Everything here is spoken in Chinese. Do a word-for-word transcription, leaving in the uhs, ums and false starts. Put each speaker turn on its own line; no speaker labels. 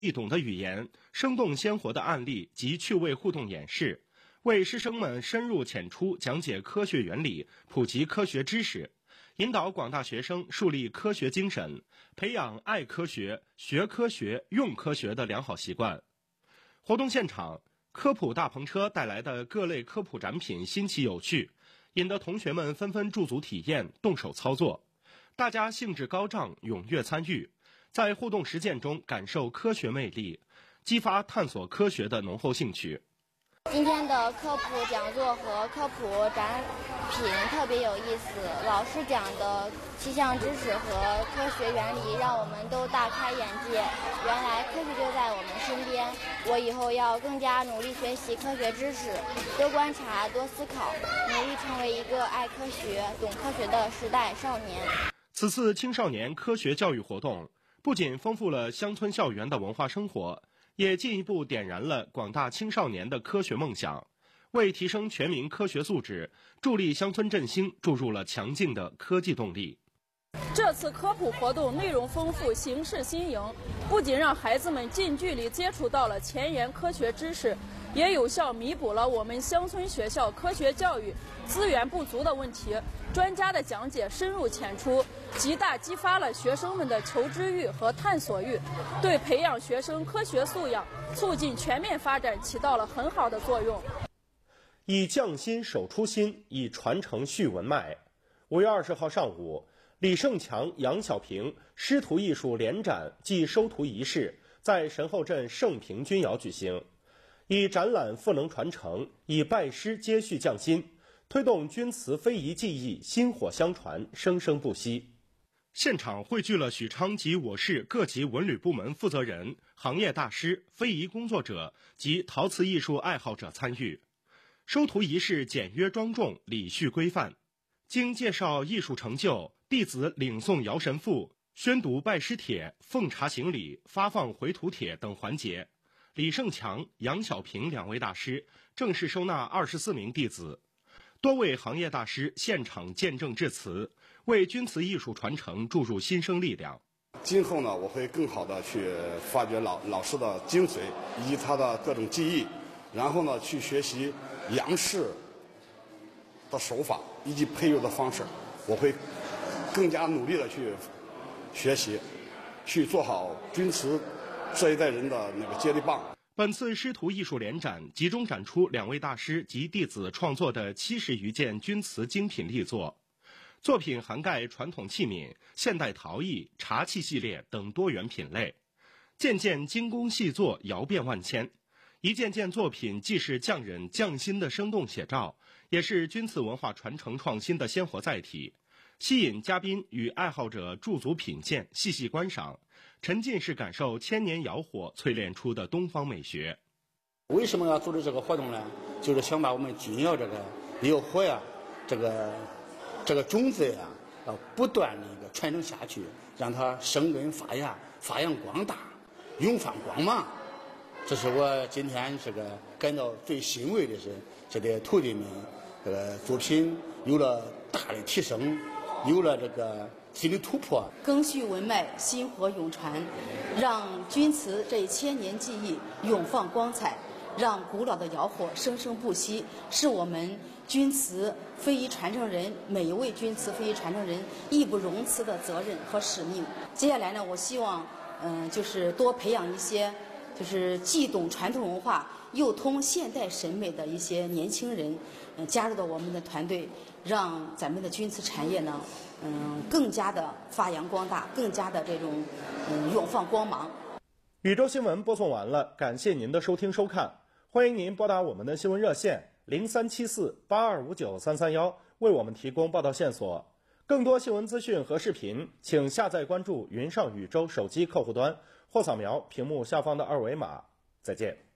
易懂的语言、生动鲜活的案例及趣味互动演示，为师生们深入浅出讲解科学原理，普及科学知识，引导广大学生树立科学精神，培养爱科学、学科学、用科学的良好习惯。活动现场，科普大篷车带来的各类科普展品新奇有趣，引得同学们纷纷驻足体验、动手操作。大家兴致高涨，踊跃参与，在互动实践中感受科学魅力，激发探索科学的浓厚兴趣。
今天的科普讲座和科普展品特别有意思，老师讲的气象知识和科学原理让我们都大开眼界，原来科学就在我们身边。我以后要更加努力学习科学知识，多观察，多思考，努力成为一个爱科学、懂科学的时代少年。
此次青少年科学教育活动不仅丰富了乡村校园的文化生活，也进一步点燃了广大青少年的科学梦想，为提升全民科学素质、助力乡村振兴注入了强劲的科技动力。
这次科普活动内容丰富，形式新颖，不仅让孩子们近距离接触到了前沿科学知识，也有效弥补了我们乡村学校科学教育资源不足的问题。专家的讲解深入浅出，极大激发了学生们的求知欲和探索欲，对培养学生科学素养、促进全面发展起到了很好的作用。
以匠心守初心，以传承续文脉。五月二十号上午，李胜强、杨小平师徒艺术联展暨收徒仪式在神后镇盛平钧窑举行，以展览赋能传承，以拜师接续匠心，推动钧瓷非遗技艺薪火相传，生生不息。现场汇聚了许昌及我市各级文旅部门负责人、行业大师、非遗工作者及陶瓷艺术爱好者参与。收徒仪式简约庄重，礼序规范。经介绍艺术成就，弟子领诵尧神赋、宣读拜师帖、奉茶行礼、发放回图帖等环节，李胜强、杨小平两位大师正式收纳二十四名弟子。多位行业大师现场见证致辞，为钧瓷艺术传承注入新生力量。
今后呢，我会更好的去发掘老老师的精髓以及他的各种技艺，然后呢，去学习杨氏的手法以及配釉的方式，我会更加努力的去学习，去做好钧瓷这一代人的那个接力棒。
本次师徒艺术联展集中展出两位大师及弟子创作的七十余件钧瓷精品力作，作品涵盖传统器皿、现代陶艺、茶器系列等多元品类，件件精工细作，窑变万千。一件件作品既是匠人匠心的生动写照，也是钧瓷文化传承创新的鲜活载体，吸引嘉宾与爱好者驻足品鉴、细细观赏，沉浸式感受千年窑火淬炼出的东方美学。
为什么要组织这个活动呢？就是想把我们钧窑这个窑火呀，这个这个种子呀，要不断的一个传承下去，让它生根发芽、发扬光大、永放光芒。这是我今天这个感到最欣慰的是，这些徒弟们这个作品有了大的提升，有了这个新的突破，
赓续文脉，薪火永传，让钧瓷这一千年技艺永放光彩，让古老的窑火生生不息，是我们钧瓷非遗传承人每一位钧瓷非遗传承人义不容辞的责任和使命。接下来呢，我希望，嗯、呃，就是多培养一些，就是既懂传统文化又通现代审美的一些年轻人，嗯、呃，加入到我们的团队，让咱们的钧瓷产业呢，嗯，更加的发扬光大，更加的这种嗯永放光芒。
宇宙新闻播送完了，感谢您的收听收看，欢迎您拨打我们的新闻热线零三七四八二五九三三幺，为我们提供报道线索。更多新闻资讯和视频，请下载关注云上宇宙手机客户端，或扫描屏幕下方的二维码。再见。